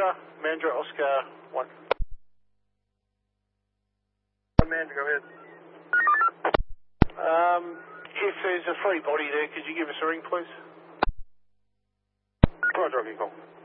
Mandra Oscar 1. Mandra, go ahead. If there's a free body there, could you give us a ring, please? Roger, I'll get a call.